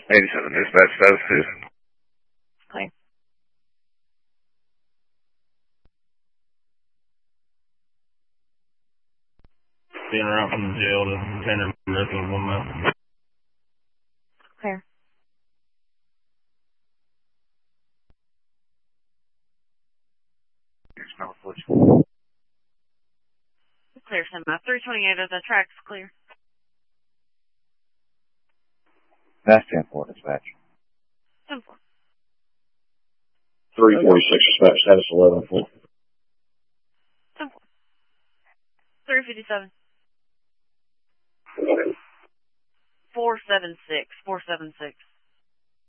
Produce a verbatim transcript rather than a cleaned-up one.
eighty-seven, dispatch status is Clear. Being around from the jail to Tanner Miracle one mile. Clear. Clear, Cinema. three twenty-eight of the tracks, clear. That's ten four, dispatch. ten four. three forty-six, dispatch status eleven four. ten four. three fifty-seven. four seven six. four seven six.